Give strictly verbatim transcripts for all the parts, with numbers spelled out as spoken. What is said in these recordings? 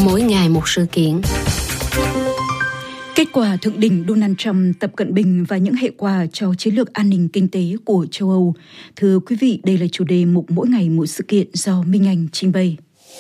mỗi ngày một sự kiện. Kết quả thượng đỉnh Donald Trump, Tập Cận Bình và những hệ quả cho chiến lược an ninh kinh tế của châu Âu. Thưa quý vị, đây là chủ đề mục mỗi ngày một sự kiện do Minh Anh trình bày.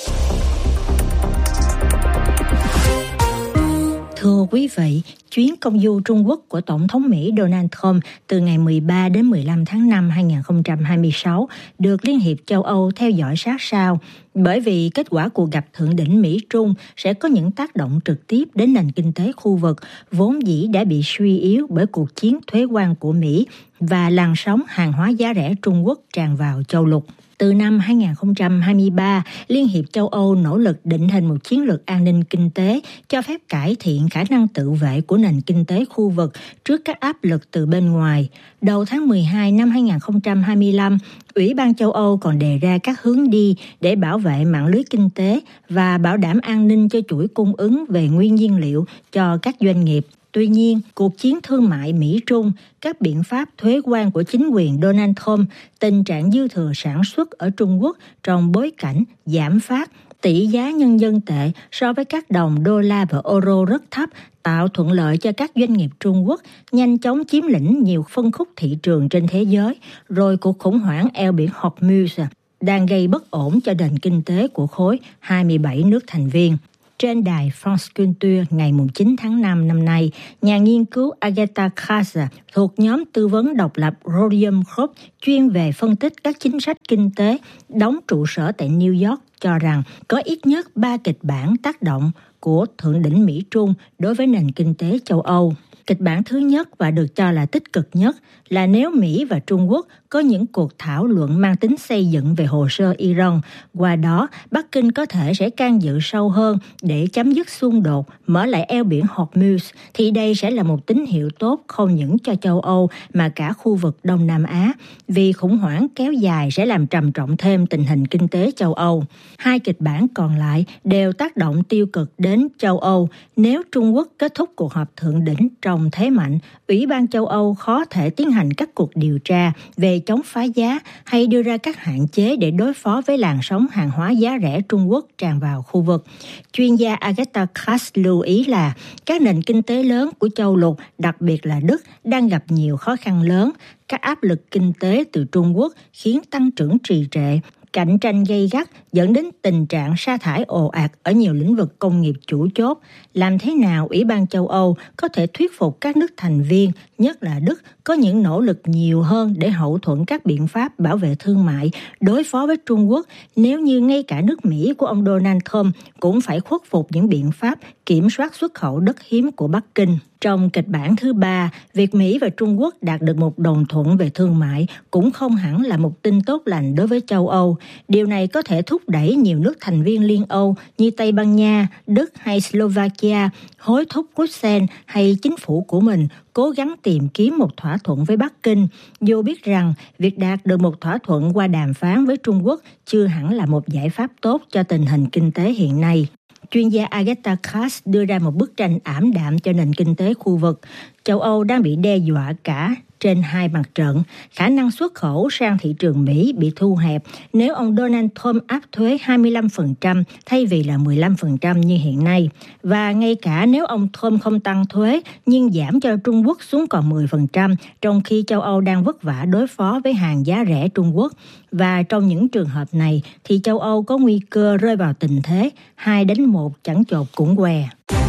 Thưa quý vị, chuyến công du Trung Quốc của Tổng thống Mỹ Donald Trump từ ngày mười ba đến mười lăm tháng năm hai nghìn không trăm hai mươi sáu được Liên hiệp châu Âu theo dõi sát sao, bởi vì kết quả cuộc gặp thượng đỉnh Mỹ-Trung sẽ có những tác động trực tiếp đến nền kinh tế khu vực, vốn dĩ đã bị suy yếu bởi cuộc chiến thuế quan của Mỹ và làn sóng hàng hóa giá rẻ Trung Quốc tràn vào châu lục. Từ năm hai nghìn không trăm hai mươi ba, Liên hiệp châu Âu nỗ lực định hình một chiến lược an ninh kinh tế cho phép cải thiện khả năng tự vệ của nền kinh tế khu vực trước các áp lực từ bên ngoài. Đầu tháng mười hai năm hai nghìn không trăm hai mươi lăm, Ủy ban châu Âu còn đề ra các hướng đi để bảo vệ mạng lưới kinh tế và bảo đảm an ninh cho chuỗi cung ứng về nguyên nhiên liệu cho các doanh nghiệp. Tuy nhiên, cuộc chiến thương mại Mỹ-Trung, các biện pháp thuế quan của chính quyền Donald Trump, tình trạng dư thừa sản xuất ở Trung Quốc trong bối cảnh giảm phát, tỷ giá nhân dân tệ so với các đồng đô la và euro rất thấp, tạo thuận lợi cho các doanh nghiệp Trung Quốc nhanh chóng chiếm lĩnh nhiều phân khúc thị trường trên thế giới, rồi cuộc khủng hoảng eo biển Hormuz đang gây bất ổn cho nền kinh tế của khối hai mươi bảy nước thành viên. Trên đài France Culture ngày chín tháng năm năm nay, nhà nghiên cứu Agatha Kassa thuộc nhóm tư vấn độc lập Rhodium Group chuyên về phân tích các chính sách kinh tế, đóng trụ sở tại New York, cho rằng có ít nhất ba kịch bản tác động của thượng đỉnh Mỹ-Trung đối với nền kinh tế châu Âu. Kịch bản thứ nhất và được cho là tích cực nhất là nếu Mỹ và Trung Quốc có những cuộc thảo luận mang tính xây dựng về hồ sơ Iran, qua đó Bắc Kinh có thể sẽ can dự sâu hơn để chấm dứt xung đột, mở lại eo biển Hormuz, thì đây sẽ là một tín hiệu tốt không những cho châu Âu mà cả khu vực Đông Nam Á, vì khủng hoảng kéo dài sẽ làm trầm trọng thêm tình hình kinh tế châu Âu. Hai kịch bản còn lại đều tác động tiêu cực đến châu Âu. Nếu Trung Quốc kết thúc cuộc họp thượng đỉnh trong thế mạnh, Ủy ban châu Âu khó thể tiến hành các cuộc điều tra về chống phá giá hay đưa ra các hạn chế để đối phó với làn sóng hàng hóa giá rẻ Trung Quốc tràn vào khu vực. Chuyên gia Agatha Kassa lưu ý là các nền kinh tế lớn của châu lục, đặc biệt là Đức, đang gặp nhiều khó khăn lớn. Các áp lực kinh tế từ Trung Quốc khiến tăng trưởng trì trệ, cạnh tranh gay gắt dẫn đến tình trạng sa thải ồ ạt ở nhiều lĩnh vực công nghiệp chủ chốt. Làm thế nào Ủy ban châu Âu có thể thuyết phục các nước thành viên, nhất là Đức, có những nỗ lực nhiều hơn để hậu thuẫn các biện pháp bảo vệ thương mại đối phó với Trung Quốc, nếu như ngay cả nước Mỹ của ông Donald Trump cũng phải khuất phục những biện pháp kiểm soát xuất khẩu đất hiếm của Bắc Kinh. Trong kịch bản thứ ba, việc Mỹ và Trung Quốc đạt được một đồng thuận về thương mại cũng không hẳn là một tin tốt lành đối với châu Âu. Điều này có thể thúc đẩy nhiều nước thành viên Liên Âu như Tây Ban Nha, Đức hay Slovakia hối thúc Bruxelles hay chính phủ của mình cố gắng tìm kiếm một thỏa thuận với Bắc Kinh, dù biết rằng việc đạt được một thỏa thuận qua đàm phán với Trung Quốc chưa hẳn là một giải pháp tốt cho tình hình kinh tế hiện nay. Chuyên gia Agatha Kassa đưa ra một bức tranh ảm đạm cho nền kinh tế khu vực. Châu Âu đang bị đe dọa cả trên hai mặt trận. Khả năng xuất khẩu sang thị trường Mỹ bị thu hẹp nếu ông Donald Trump áp thuế hai mươi lăm phần trăm thay vì là mười lăm phần trăm như hiện nay. Và ngay cả nếu ông Trump không tăng thuế nhưng giảm cho Trung Quốc xuống còn mười phần trăm, trong khi châu Âu đang vất vả đối phó với hàng giá rẻ Trung Quốc. Và trong những trường hợp này thì châu Âu có nguy cơ rơi vào tình thế hai đánh một chẳng chột cũng què.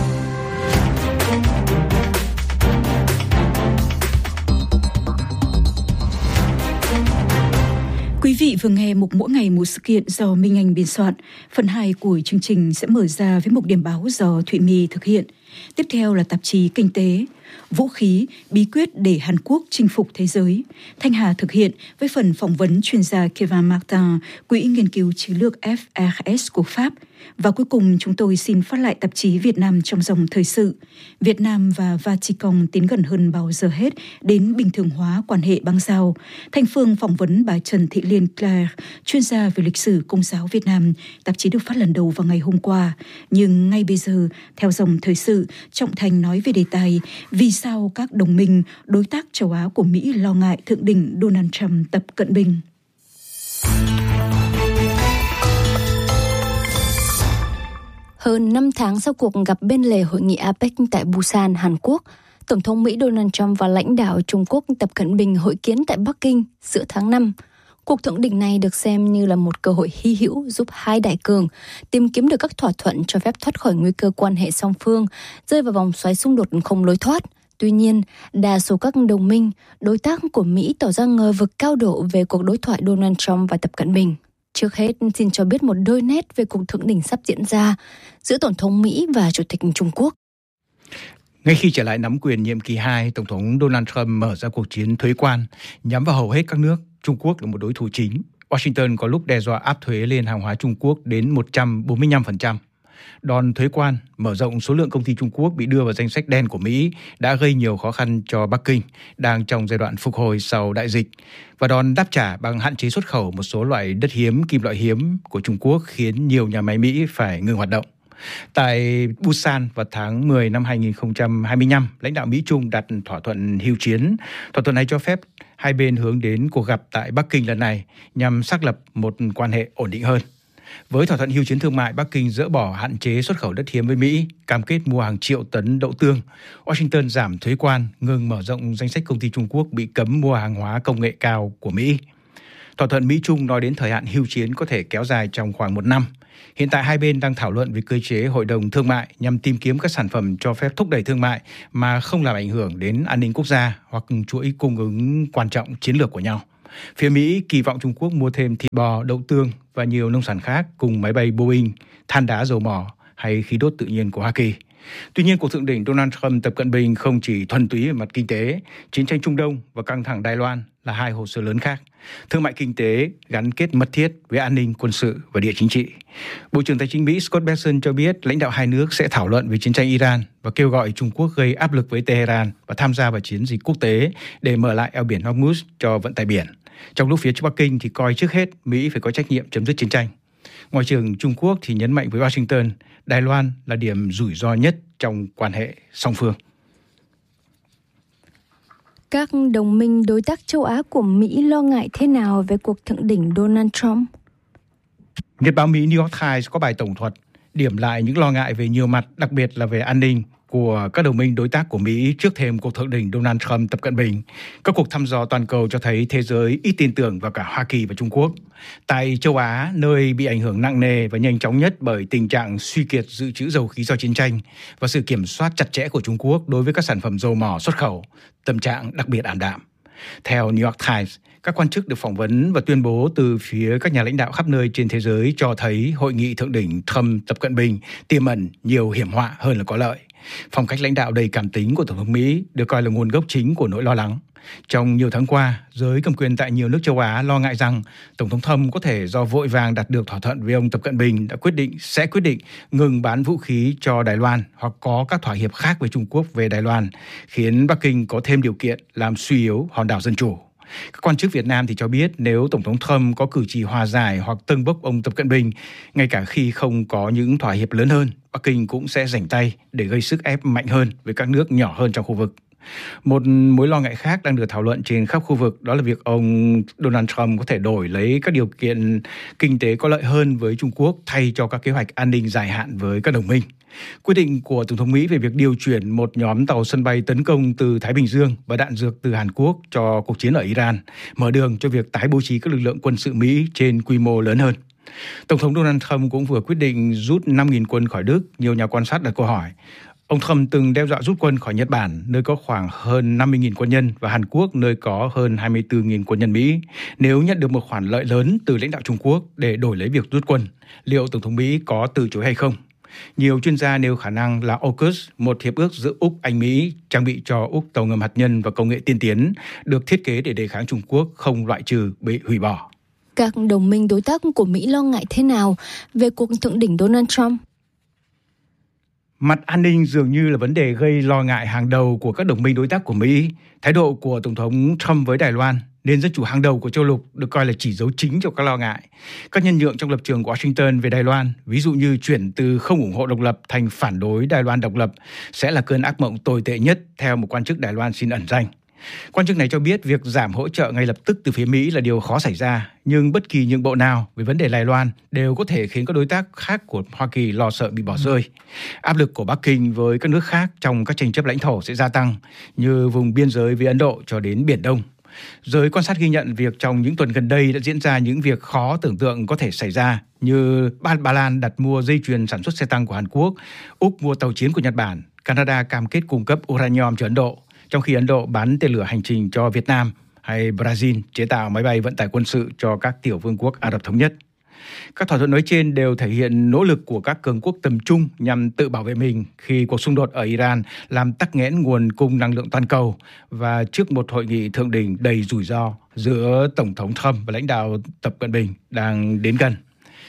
Quý vị vừa nghe mục mỗi ngày một sự kiện do Minh Anh biên soạn. Phần hai của chương trình sẽ mở ra với mục điểm báo do Thụy My thực hiện. Tiếp theo là tạp chí Kinh tế, vũ khí, bí quyết để Hàn Quốc chinh phục thế giới. Thanh Hà thực hiện với phần phỏng vấn chuyên gia Kevin Martin, Quỹ nghiên cứu chiến lược F R S của Pháp. Và cuối cùng chúng tôi xin phát lại tạp chí Việt Nam trong dòng thời sự. Việt Nam và Vatican tiến gần hơn bao giờ hết đến bình thường hóa quan hệ bang giao. Thanh Phương phỏng vấn bà Trần Thị Liên Claire, chuyên gia về lịch sử Công giáo Việt Nam. Tạp chí được phát lần đầu vào ngày hôm qua. Nhưng ngay bây giờ, theo dòng thời sự, Trọng Thành nói về đề tài vì sao các đồng minh, đối tác châu Á của Mỹ lo ngại thượng đỉnh Donald Trump Tập Cận Bình. Hơn năm tháng sau cuộc gặp bên lề hội nghị a pếch tại Busan, Hàn Quốc, Tổng thống Mỹ Donald Trump và lãnh đạo Trung Quốc Tập Cận Bình hội kiến tại Bắc Kinh giữa tháng năm. Cuộc thượng đỉnh này được xem như là một cơ hội hy hữu giúp hai đại cường tìm kiếm được các thỏa thuận cho phép thoát khỏi nguy cơ quan hệ song phương rơi vào vòng xoáy xung đột không lối thoát. Tuy nhiên, đa số các đồng minh, đối tác của Mỹ tỏ ra ngờ vực cao độ về cuộc đối thoại Donald Trump và Tập Cận Bình. Trước hết, xin cho biết một đôi nét về cuộc thượng đỉnh sắp diễn ra giữa Tổng thống Mỹ và Chủ tịch Trung Quốc. Ngay khi trở lại nắm quyền nhiệm kỳ hai, Tổng thống Donald Trump mở ra cuộc chiến thuế quan nhắm vào hầu hết các nước. Trung Quốc là một đối thủ chính. Washington có lúc đe dọa áp thuế lên hàng hóa Trung Quốc đến một trăm bốn mươi lăm phần trăm. Đòn thuế quan mở rộng số lượng công ty Trung Quốc bị đưa vào danh sách đen của Mỹ đã gây nhiều khó khăn cho Bắc Kinh, đang trong giai đoạn phục hồi sau đại dịch. Và đòn đáp trả bằng hạn chế xuất khẩu một số loại đất hiếm, kim loại hiếm của Trung Quốc khiến nhiều nhà máy Mỹ phải ngừng hoạt động. Tại Busan vào tháng mười năm hai nghìn không trăm hai mươi lăm, lãnh đạo Mỹ Trung đặt thỏa thuận hưu chiến. Thỏa thuận này cho phép hai bên hướng đến cuộc gặp tại Bắc Kinh lần này nhằm xác lập một quan hệ ổn định hơn. Với thỏa thuận hưu chiến thương mại, Bắc Kinh dỡ bỏ hạn chế xuất khẩu đất hiếm với Mỹ, cam kết mua hàng triệu tấn đậu tương. Washington giảm thuế quan, ngừng mở rộng danh sách công ty Trung Quốc bị cấm mua hàng hóa công nghệ cao của Mỹ. Thỏa thuận Mỹ-Trung nói đến thời hạn hưu chiến có thể kéo dài trong khoảng một năm. Hiện tại hai bên đang thảo luận về cơ chế hội đồng thương mại nhằm tìm kiếm các sản phẩm cho phép thúc đẩy thương mại mà không làm ảnh hưởng đến an ninh quốc gia hoặc chuỗi cung ứng quan trọng chiến lược của nhau. Phía Mỹ kỳ vọng Trung Quốc mua thêm thịt bò, đậu tương và nhiều nông sản khác cùng máy bay Boeing, than đá dầu mỏ hay khí đốt tự nhiên của Hoa Kỳ. Tuy nhiên, cuộc thượng đỉnh Donald Trump Tập Cận Bình không chỉ thuần túy về mặt kinh tế, chiến tranh Trung Đông và căng thẳng Đài Loan là hai hồ sơ lớn khác. Thương mại kinh tế gắn kết mật thiết với an ninh, quân sự và địa chính trị. Bộ trưởng Tài chính Mỹ Scott Bessent cho biết lãnh đạo hai nước sẽ thảo luận về chiến tranh Iran và kêu gọi Trung Quốc gây áp lực với Tehran và tham gia vào chiến dịch quốc tế để mở lại eo biển Hormuz cho vận tải biển. Trong lúc phía Bắc Kinh thì coi trước hết Mỹ phải có trách nhiệm chấm dứt chiến tranh. Ngoại trưởng Trung Quốc thì nhấn mạnh với Washington, Đài Loan là điểm rủi ro nhất trong quan hệ song phương. Các đồng minh đối tác châu Á của Mỹ lo ngại thế nào về cuộc thượng đỉnh Donald Trump? Nhật báo Mỹ New York Times có bài tổng thuật điểm lại những lo ngại về nhiều mặt, đặc biệt là về an ninh của các đồng minh đối tác của Mỹ trước thềm cuộc thượng đỉnh Donald Trump Tập Cận Bình. Các cuộc thăm dò toàn cầu cho thấy thế giới ít tin tưởng vào cả Hoa Kỳ và Trung Quốc. Tại châu Á, nơi bị ảnh hưởng nặng nề và nhanh chóng nhất bởi tình trạng suy kiệt dự trữ dầu khí do chiến tranh và sự kiểm soát chặt chẽ của Trung Quốc đối với các sản phẩm dầu mỏ xuất khẩu, tâm trạng đặc biệt ảm đạm. Theo New York Times, các quan chức được phỏng vấn và tuyên bố từ phía các nhà lãnh đạo khắp nơi trên thế giới cho thấy hội nghị thượng đỉnh Trump Tập Cận Bình tiềm ẩn nhiều hiểm họa hơn là có lợi. Phong cách lãnh đạo đầy cảm tính của Tổng thống Mỹ được coi là nguồn gốc chính của nỗi lo lắng. Trong nhiều tháng qua, giới cầm quyền tại nhiều nước châu Á lo ngại rằng Tổng thống Trump có thể do vội vàng đạt được thỏa thuận với ông Tập Cận Bình đã quyết định sẽ quyết định ngừng bán vũ khí cho Đài Loan hoặc có các thỏa hiệp khác với Trung Quốc về Đài Loan, khiến Bắc Kinh có thêm điều kiện làm suy yếu hòn đảo Dân Chủ. Các quan chức Việt Nam thì cho biết nếu Tổng thống Trump có cử chỉ hòa giải hoặc tâng bốc ông Tập Cận Bình, ngay cả khi không có những thỏa hiệp lớn hơn, Bắc Kinh cũng sẽ rảnh tay để gây sức ép mạnh hơn với các nước nhỏ hơn trong khu vực. Một mối lo ngại khác đang được thảo luận trên khắp khu vực, đó là việc ông Donald Trump có thể đổi lấy các điều kiện kinh tế có lợi hơn với Trung Quốc thay cho các kế hoạch an ninh dài hạn với các đồng minh. Quyết định của Tổng thống Mỹ về việc điều chuyển một nhóm tàu sân bay tấn công từ Thái Bình Dương và đạn dược từ Hàn Quốc cho cuộc chiến ở Iran, mở đường cho việc tái bố trí các lực lượng quân sự Mỹ trên quy mô lớn hơn. Tổng thống Donald Trump cũng vừa quyết định rút năm nghìn quân khỏi Đức. Nhiều nhà quan sát đặt câu hỏi. Ông Trump từng đe dọa rút quân khỏi Nhật Bản, nơi có khoảng hơn năm mươi nghìn quân nhân, và Hàn Quốc, nơi có hơn hai mươi tư nghìn quân nhân Mỹ. Nếu nhận được một khoản lợi lớn từ lãnh đạo Trung Quốc để đổi lấy việc rút quân, liệu Tổng thống Mỹ có từ chối hay không? Nhiều chuyên gia nêu khả năng là AUKUS, một hiệp ước giữa Úc, Anh, Mỹ, trang bị cho Úc tàu ngầm hạt nhân và công nghệ tiên tiến, được thiết kế để đề kháng Trung Quốc, không loại trừ bị hủy bỏ. Các đồng minh đối tác của Mỹ lo ngại thế nào về cuộc thượng đỉnh Donald Trump? Mặt an ninh dường như là vấn đề gây lo ngại hàng đầu của các đồng minh đối tác của Mỹ. Thái độ của Tổng thống Trump với Đài Loan, nền dân chủ hàng đầu của châu lục, được coi là chỉ dấu chính cho các lo ngại. Các nhân nhượng trong lập trường của Washington về Đài Loan, ví dụ như chuyển từ không ủng hộ độc lập thành phản đối Đài Loan độc lập, sẽ là cơn ác mộng tồi tệ nhất theo một quan chức Đài Loan xin ẩn danh. Quan chức này cho biết việc giảm hỗ trợ ngay lập tức từ phía Mỹ là điều khó xảy ra, nhưng bất kỳ nhượng bộ nào về vấn đề Đài Loan đều có thể khiến các đối tác khác của Hoa Kỳ lo sợ bị bỏ rơi. Áp lực của Bắc Kinh với các nước khác trong các tranh chấp lãnh thổ sẽ gia tăng, như vùng biên giới với Ấn Độ cho đến Biển Đông. Giới quan sát ghi nhận việc trong những tuần gần đây đã diễn ra những việc khó tưởng tượng có thể xảy ra, như Ba Lan đặt mua dây chuyền sản xuất xe tăng của Hàn Quốc, Úc mua tàu chiến của Nhật Bản, Canada cam kết cung cấp uranium cho Ấn Độ, trong khi Ấn Độ bán tên lửa hành trình cho Việt Nam, hay Brazil chế tạo máy bay vận tải quân sự cho các tiểu vương quốc Ả Rập Thống Nhất. Các thỏa thuận nói trên đều thể hiện nỗ lực của các cường quốc tầm trung nhằm tự bảo vệ mình khi cuộc xung đột ở Iran làm tắc nghẽn nguồn cung năng lượng toàn cầu và trước một hội nghị thượng đỉnh đầy rủi ro giữa Tổng thống Trump và lãnh đạo Tập Cận Bình đang đến gần.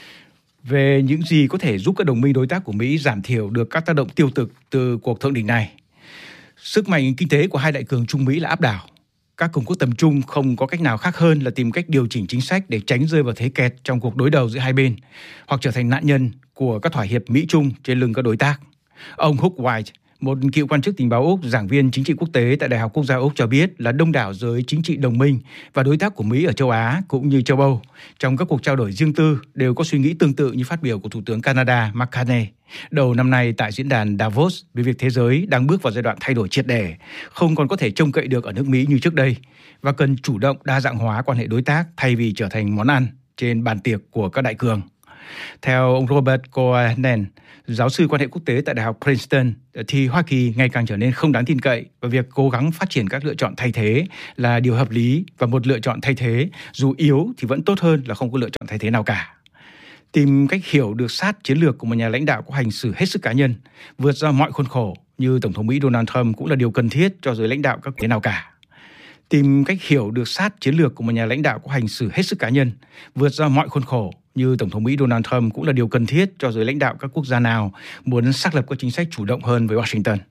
Về những gì có thể giúp các đồng minh đối tác của Mỹ giảm thiểu được các tác động tiêu cực từ cuộc thượng đỉnh này. Sức mạnh kinh tế của hai đại cường Trung Mỹ là áp đảo. Các cường quốc tầm trung không có cách nào khác hơn là tìm cách điều chỉnh chính sách để tránh rơi vào thế kẹt trong cuộc đối đầu giữa hai bên, hoặc trở thành nạn nhân của các thỏa hiệp Mỹ-Trung trên lưng các đối tác. Ông Hugh White, một cựu quan chức tình báo Úc, giảng viên chính trị quốc tế tại Đại học Quốc gia Úc cho biết là đông đảo giới chính trị đồng minh và đối tác của Mỹ ở châu Á cũng như châu Âu trong các cuộc trao đổi riêng tư đều có suy nghĩ tương tự như phát biểu của Thủ tướng Canada Mark Carney đầu năm nay tại diễn đàn Davos về việc thế giới đang bước vào giai đoạn thay đổi triệt để, không còn có thể trông cậy được ở nước Mỹ như trước đây và cần chủ động đa dạng hóa quan hệ đối tác thay vì trở thành món ăn trên bàn tiệc của các đại cường. Theo ông Robert Cohen, giáo sư quan hệ quốc tế tại Đại học Princeton, thì Hoa Kỳ ngày càng trở nên không đáng tin cậy và việc cố gắng phát triển các lựa chọn thay thế là điều hợp lý, và một lựa chọn thay thế dù yếu thì vẫn tốt hơn là không có lựa chọn thay thế nào cả. Tìm cách hiểu được sát chiến lược của một nhà lãnh đạo có hành xử hết sức cá nhân, vượt ra mọi khuôn khổ như Tổng thống Mỹ Donald Trump cũng là điều cần thiết cho giới lãnh đạo các thế nào cả. Tìm cách hiểu được sát chiến lược của một nhà lãnh đạo có hành xử hết sức cá nhân, vượt ra mọi khuôn khổ như Tổng thống Mỹ Donald Trump cũng là điều cần thiết cho giới lãnh đạo các quốc gia nào muốn xác lập các chính sách chủ động hơn với Washington.